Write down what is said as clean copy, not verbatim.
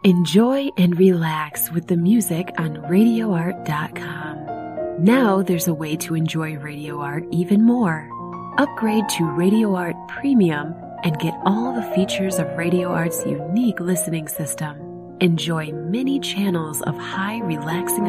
Enjoy and relax with the music on RadioArt.com. Now there's a way to enjoy Radio Art even more. Upgrade to Radio Art Premium and get all the features of Radio Art's unique listening system. Enjoy many channels of high, relaxing